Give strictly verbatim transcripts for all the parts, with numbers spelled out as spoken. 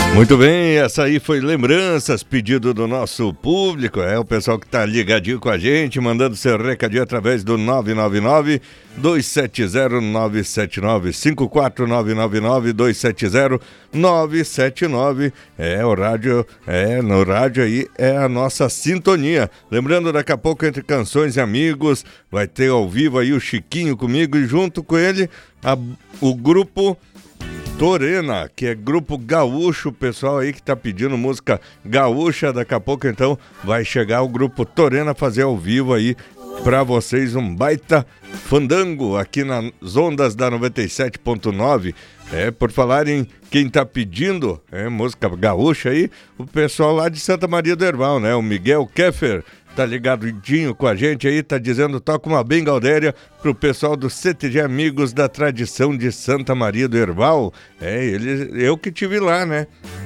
Muito bem, essa aí foi Lembranças, pedido do nosso público, é o pessoal que tá ligadinho com a gente, mandando seu recadinho através do nove nove nove, dois sete zero, nove sete nove, cinco quatro nove nove nove, dois sete zero, nove sete nove, é o rádio, é, no rádio aí é a nossa sintonia. Lembrando, daqui a pouco, entre canções e amigos, vai ter ao vivo aí o Chiquinho comigo e junto com ele a, o grupo Torena, que é grupo gaúcho, o pessoal aí que tá pedindo música gaúcha, daqui a pouco então vai chegar o grupo Torena fazer ao vivo aí pra vocês um baita fandango aqui nas ondas da noventa e sete ponto nove. É, por falar em quem tá pedindo é, música gaúcha aí, o pessoal lá de Santa Maria do Herval, né? O Miguel Keffer tá ligadinho com a gente aí, tá dizendo, toca uma bem Galdéria pro pessoal do C T G Amigos da Tradição de Santa Maria do Herval. É, ele, eu que tive lá, né?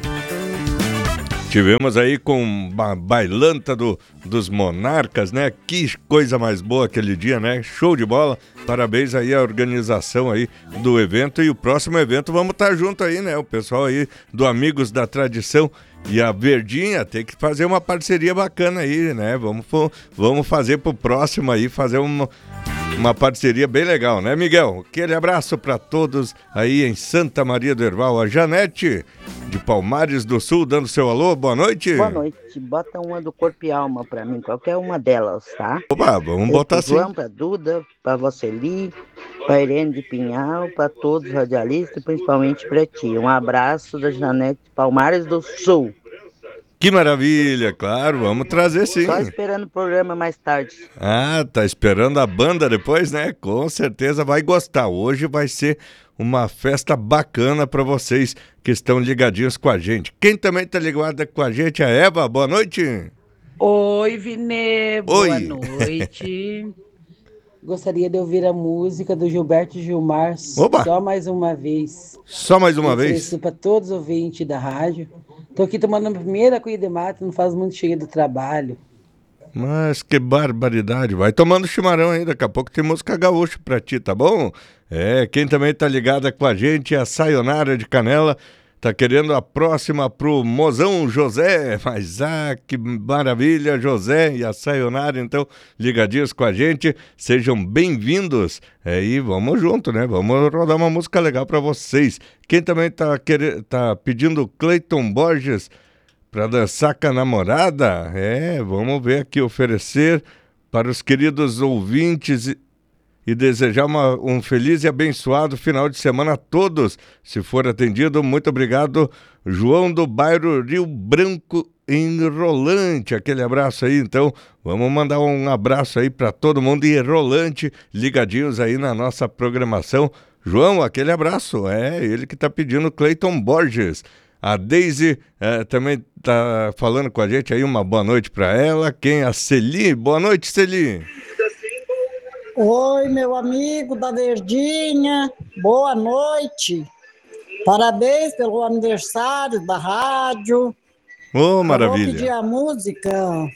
Tivemos aí com a bailanta do, dos Monarcas, né? Que coisa mais boa aquele dia, né? Show de bola. Parabéns aí à organização aí do evento. E o próximo evento vamos estar junto aí, né? O pessoal aí do Amigos da Tradição e a Verdinha tem que fazer uma parceria bacana aí, né? Vamos, vamos fazer pro próximo aí, fazer uma, uma parceria bem legal, né, Miguel? Aquele abraço para todos aí em Santa Maria do Herval. A Janete de Palmares do Sul dando seu alô, boa noite. Boa noite, bota uma do Corpo e Alma pra mim, qualquer uma delas, tá? Opa, vamos botar assim. João, pra Duda, pra Voceli, pra Irene de Pinhal, pra todos os radialistas e principalmente pra ti. Um abraço da Janete de Palmares do Sul. Que maravilha, claro, vamos trazer sim. Só esperando o programa mais tarde. Ah, tá esperando a banda depois, né? Com certeza vai gostar. Hoje vai ser uma festa bacana para vocês que estão ligadinhos com a gente. Quem também tá ligado com a gente é a Eva. Boa noite. Oi, Vinê. Oi. Boa noite. Gostaria de ouvir a música do Gilberto Gilmar. Oba. Só mais uma vez. Só mais uma vez? Para todos os ouvintes da rádio. Tô aqui tomando a primeira cuia de mate, não faz muito cheio do trabalho. Mas que barbaridade. Vai tomando chimarrão aí, daqui a pouco tem música gaúcha pra ti, tá bom? É, quem também tá ligada com a gente é a Sayonara de Canela. Tá querendo a próxima pro Mozão José. Mas ah, que maravilha, José e a Sayonara, então, ligadinhos com a gente. Sejam bem-vindos. É, e vamos junto, né? Vamos rodar uma música legal pra vocês. Quem também tá, quer... tá pedindo Cleiton Borges para dançar com a namorada? É, vamos ver aqui, oferecer para os queridos ouvintes e, e desejar uma, um feliz e abençoado final de semana a todos. Se for atendido, muito obrigado, João do bairro Rio Branco, em Rolante. Aquele abraço aí, então, vamos mandar um abraço aí para todo mundo em Rolante, ligadinhos aí na nossa programação. João, aquele abraço, é ele que está pedindo Cleiton Borges. A Deise eh, também tá falando com a gente aí, uma boa noite para ela. Quem? A Celi. Boa noite, Celi. Oi, meu amigo da Verdinha. Boa noite. Parabéns pelo aniversário da rádio. Ô, oh, maravilha. Eu vou pedir a música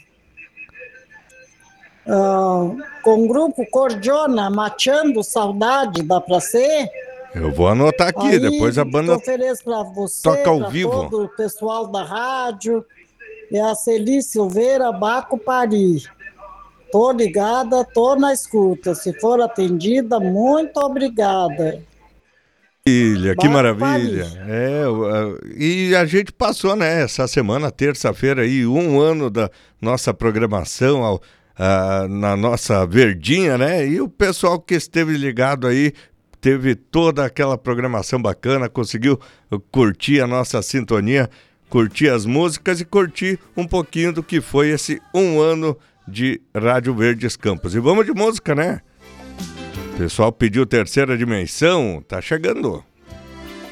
uh, com o grupo Cordiona, Mateando Saudade, dá pra ser? Eu vou anotar aqui, aí, depois a banda ofereço pra você, toca ao pra vivo. Todo o pessoal da rádio. É a Celi Silveira Baco Pari. Tô ligada, tô na escuta. Se for atendida, muito obrigada. Maravilha, que maravilha. É, e a gente passou, né, essa semana, terça-feira, aí, um ano da nossa programação ao, a, na nossa Verdinha, né? E o pessoal que esteve ligado aí teve toda aquela programação bacana, conseguiu curtir a nossa sintonia, curtir as músicas e curtir um pouquinho do que foi esse um ano de Rádio Verdes Campos. E vamos de música, né? O pessoal pediu Terceira Dimensão, tá chegando.